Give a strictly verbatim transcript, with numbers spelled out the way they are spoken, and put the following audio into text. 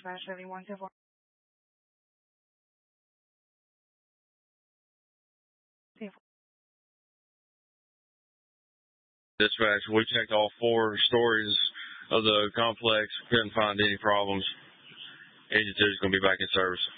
dispatch Charlie one two four. Dispatch, we checked all four stories of the complex, couldn't find any problems. Agent two is going to be back in service.